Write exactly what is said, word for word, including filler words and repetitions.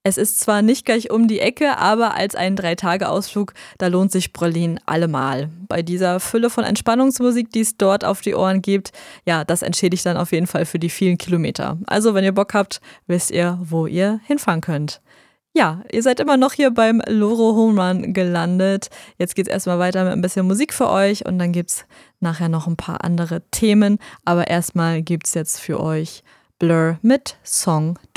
Es ist zwar nicht gleich um die Ecke, aber als ein Drei-Tage-Ausflug, da lohnt sich Brollin allemal. Bei dieser Fülle von Entspannungsmusik, die es dort auf die Ohren gibt, ja, das entschädigt dann auf jeden Fall für die vielen Kilometer. Also, wenn ihr Bock habt, wisst ihr, wo ihr hinfahren könnt. Ja, ihr seid immer noch hier beim Loro Home Run gelandet. Jetzt geht's erstmal weiter mit ein bisschen Musik für euch und dann gibt's nachher noch ein paar andere Themen. Aber erstmal gibt's jetzt für euch Blur mit Song